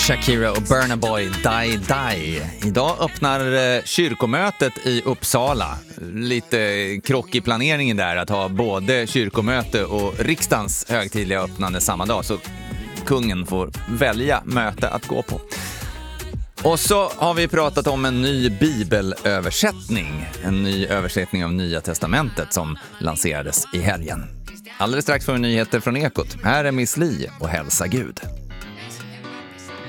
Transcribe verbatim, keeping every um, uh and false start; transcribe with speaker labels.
Speaker 1: Shakira och Burna Boy, Die Die. Idag öppnar eh, kyrkomötet i Uppsala. Lite krock i planeringen där att ha både kyrkomöte och riksdagens högtidliga öppnande samma dag. Så kungen får välja möte att gå på. Och så har vi pratat om en ny bibelöversättning. En ny översättning av Nya testamentet som lanserades i helgen. Alldeles strax får vi nyheter från Ekot. Här är Miss Li och hälsa Gud.